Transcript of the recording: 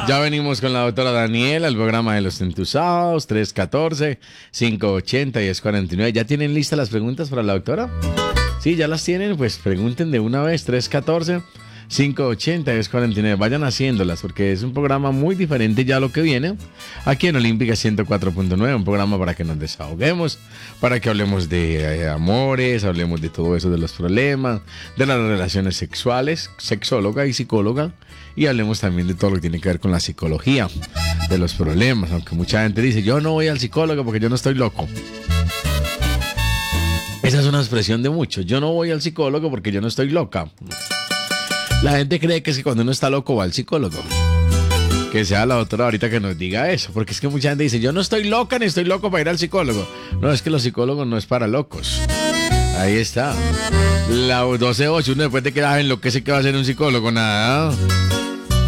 Ya venimos con la doctora Daniela, el programa de los entusiasmados, 314-580-1049. ¿Ya tienen listas las preguntas para la doctora? Sí, ya las tienen, pues pregunten de una vez, 314-580-1049. Vayan haciéndolas porque es un programa muy diferente ya lo que viene aquí en Olímpica 104.9, un programa para que nos desahoguemos, para que hablemos de amores, hablemos de todo eso, de los problemas, de las relaciones sexuales, sexóloga y psicóloga, y hablemos también de todo lo que tiene que ver con la psicología, de los problemas, aunque mucha gente dice, yo no voy al psicólogo porque yo no estoy loco. Esa es una expresión de muchos, yo no voy al psicólogo porque yo no estoy loca. La gente cree que es que cuando uno está loco va al psicólogo. Que sea la doctora ahorita que nos diga eso, porque es que mucha gente dice, yo no estoy loca ni estoy loco para ir al psicólogo. No, es que los psicólogos no es para locos. Ahí está. La 12-8, uno después de que enloquece, que va a ser un psicólogo, nada.